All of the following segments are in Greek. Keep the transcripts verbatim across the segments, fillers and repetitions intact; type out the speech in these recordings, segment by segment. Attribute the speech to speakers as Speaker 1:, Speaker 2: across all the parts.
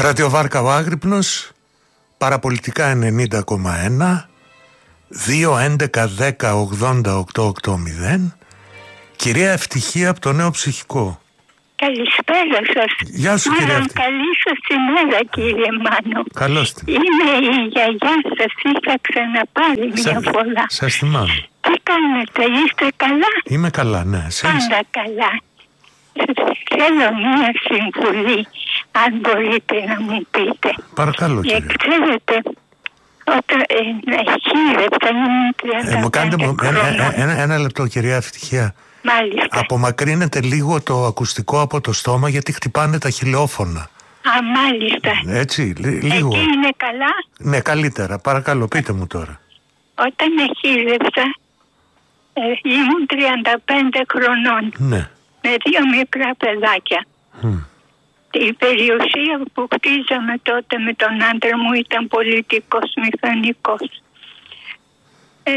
Speaker 1: Ραδιοβάρκα ο Άγρυπνος, παραπολιτικά ενενήντα κόμμα ένα, δύο έντεκα δέκα ογδόντα οκτώ ογδόντα. Κυρία Ευτυχία από το Νέο Ψυχικό.
Speaker 2: Καλησπέρα σας.
Speaker 1: Γεια σου, κυρία Ευτυχία.
Speaker 2: Καλή σας ημέρα, κύριε Μάνο.
Speaker 1: Καλώς την.
Speaker 2: Είμαι η γιαγιά σας, είχα ξαναπάρει μια φορά.
Speaker 1: Σας θυμάμαι.
Speaker 2: Τι κάνετε, είστε καλά?
Speaker 1: Είμαι καλά, ναι.
Speaker 2: Πάντα καλά. Θέλω μια συμβουλή, αν μπορείτε να μου πείτε.
Speaker 1: Παρακαλώ, κύριε.
Speaker 2: Και ξέρετε, όταν ε, χείρευτα ήμουν τριάντα πέντε
Speaker 1: μου κάντε μου ένα, ένα, ένα, ένα λεπτό, κυρία Ευτυχία.
Speaker 2: Μάλιστα.
Speaker 1: Απομακρύνετε λίγο το ακουστικό από το στόμα, γιατί χτυπάνε τα χιλιόφωνα.
Speaker 2: Α, μάλιστα.
Speaker 1: Έτσι, λί, λίγο.
Speaker 2: Εκεί είναι καλά?
Speaker 1: Ναι, καλύτερα. Παρακαλώ, πείτε μου τώρα.
Speaker 2: Όταν χείρευσα, ε, ήμουν τριάντα πέντε χρονών.
Speaker 1: Ναι.
Speaker 2: Με δύο μικρά παιδάκια.
Speaker 1: Mm.
Speaker 2: Η περιουσία που χτίζαμε τότε με τον άντρα μου ήταν πολιτικός μηχανικός. Ε,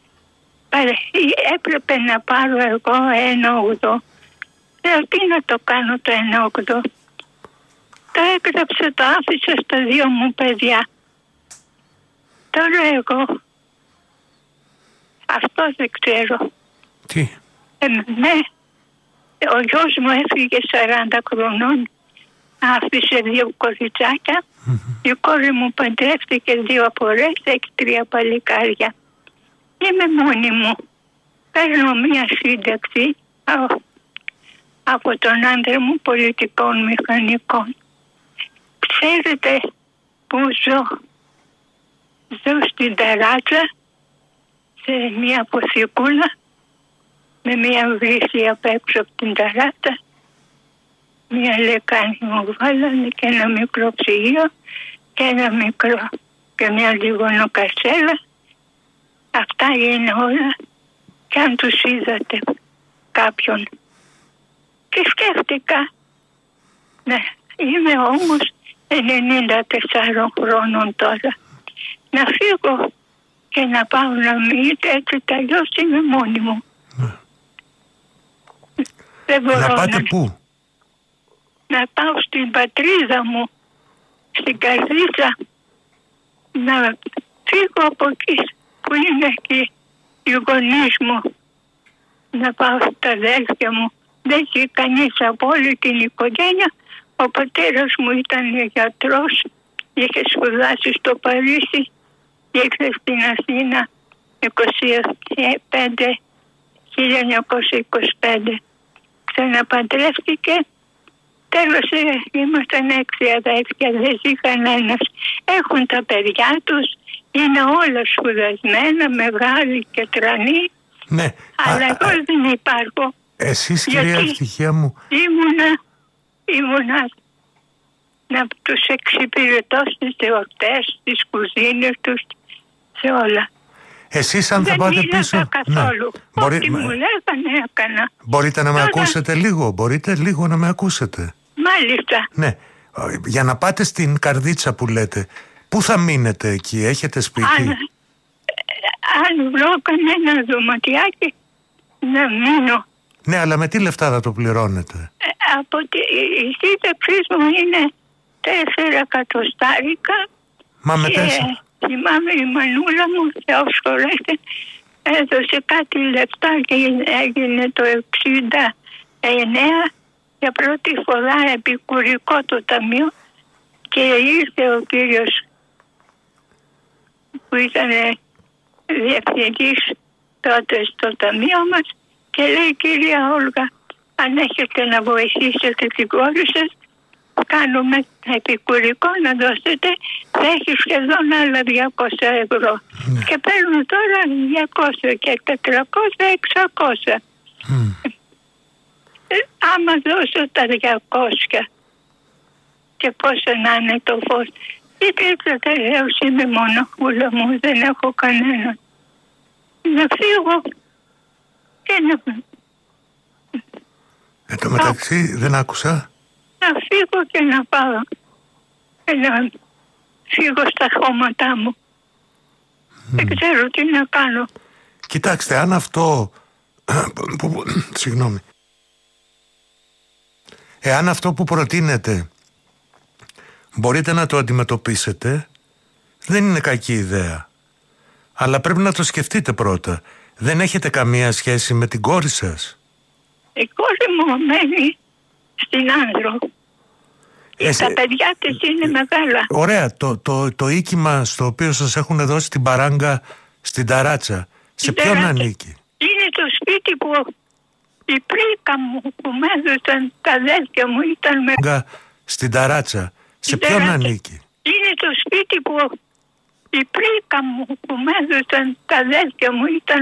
Speaker 2: έπρεπε να πάρω εγώ ένα ογδό. Λέω, τι να το κάνω το ένα ογδό? Το έγραψα, το άφησα στα δύο μου παιδιά. Τώρα εγώ αυτό δεν ξέρω.
Speaker 1: Τι?
Speaker 2: Ε, ναι, ο γιος μου έφυγε σαράντα χρονών. Άφησε δύο κοριτσάκια. Mm-hmm. Η κόρη μου παντρεύτηκε δύο φορές, έχει τρία παλικάρια. Είμαι μόνη μου. Παίρνω μία σύνταξη από τον άντρα μου πολιτικών μηχανικών. Ξέρετε που ζω? Ζω στην ταράτσα, σε μία αποθηκούλα, με μία βρύση απ' έξω από την ταράτσα. Μία λεκάνη μου βάλανε και ένα μικρό ψυγείο και ένα μικρό και μια λιγονοκασέλα. Αυτά είναι όλα. Και αν τους είδατε κάποιον. Και σκέφτηκα, ναι, είμαι όμως ενενήντα τεσσάρων χρόνων τώρα. Να φύγω και να πάω να μην, έτσι τελειώς είμαι μόνη μου.
Speaker 1: Ναι.
Speaker 2: Δεν μπορώ
Speaker 1: να πάτε
Speaker 2: να...
Speaker 1: πού?
Speaker 2: Να πάω στην πατρίδα μου, στην Καρδίτσα, να φύγω από εκεί που είναι εκεί οι γονείς μου, να πάω στα αδέλφια μου. Δεν έχει κανείς από όλη την οικογένεια. Ο πατέρας μου ήταν γιατρός, είχε σπουδάσει στο Παρίσι, ήρθε στην Αθήνα χίλια εννιακόσια είκοσι πέντε. Ξαναπαντρεύτηκε. Τέλος ήμασταν έξι αδέρφια, δεν ζει κανένας. Έχουν τα παιδιά τους, είναι όλα σπουδασμένα, μεγάλοι και τρανοί.
Speaker 1: Ναι.
Speaker 2: Αλλά
Speaker 1: α,
Speaker 2: εγώ α, δεν υπάρχω.
Speaker 1: Εσείς, κυρία Ευτυχία μου,
Speaker 2: ήμουνα, ήμουνα να τους εξυπηρετώ στις εορτές, στις κουζίνες τους, σε όλα.
Speaker 1: Εσείς αν θα
Speaker 2: δεν
Speaker 1: πάτε πίσω...
Speaker 2: καθόλου. Ναι. Ό,τι Μπορεί... μου λέγανε έκανα.
Speaker 1: Μπορείτε να Τώρα... με ακούσετε λίγο, μπορείτε λίγο να με ακούσετε.
Speaker 2: Μάλιστα.
Speaker 1: Ναι, για να πάτε στην Καρδίτσα που λέτε, πού θα μείνετε εκεί, έχετε σπίτι?
Speaker 2: Αν, αν βρω κανένα δωματιάκι να μείνω.
Speaker 1: Ναι, αλλά με τι λεφτά θα το πληρώνετε?
Speaker 2: Ε, από τη, η σύνταξή μου είναι τέσσερα εκατοστάρικα.
Speaker 1: Μα με τέσσερα.
Speaker 2: Θυμάμαι η μανούλα μου, Θεός χωρέστε, έδωσε κάτι λεφτά και έγινε το εξήντα εννέα για πρώτη φορά επικουρικό το ταμείο και ήρθε ο κύριος που ήταν διευθυντής τότε στο ταμείο μας και λέει, κυρία Όλγα, αν έχετε να βοηθήσετε την κόρη σας, κάνουμε επικουρικό να δώσετε, θα έχει σχεδόν άλλα διακόσια ευρώ. Ναι. Και παίρνω τώρα διακόσια και τετρακόσια, εξακόσια. Mm. Άμα δώσω τα διακόσια και πόσο να είναι το φως, είτε τελείως είμαι μοναχούλα μου, δεν έχω κανέναν. Να φύγω και να...
Speaker 1: Εν τω μεταξύ δεν άκουσα.
Speaker 2: Να φύγω και να πάω και να φύγω στα χώματά μου. Mm. Δεν ξέρω τι να κάνω.
Speaker 1: Κοιτάξτε, αν αυτό... Συγγνώμη. Εάν αυτό που προτείνετε μπορείτε να το αντιμετωπίσετε. Δεν είναι κακή ιδέα. Αλλά πρέπει να το σκεφτείτε πρώτα. Δεν έχετε καμία σχέση με την κόρη σας?
Speaker 2: Η κόρη μου μένει στην Άνδρο. Ε, Τα παιδιά της είναι μεγάλα.
Speaker 1: Ωραία. Το, το, το οίκημα στο οποίο σας έχουν δώσει την παράγκα στην Ταράτσα, σε ποιον
Speaker 2: Ταράτσα.
Speaker 1: ανήκει?
Speaker 2: Είναι το σπίτι που η πρίκα μου που με έδωσαν τα αδέλφια μου ήταν με...
Speaker 1: Στην Ταράτσα, σε ποιον
Speaker 2: Ταράτσα.
Speaker 1: ανήκει?
Speaker 2: Είναι το σπίτι που η πρίκα μου που με έδωσαν τα αδέλφια μου ήταν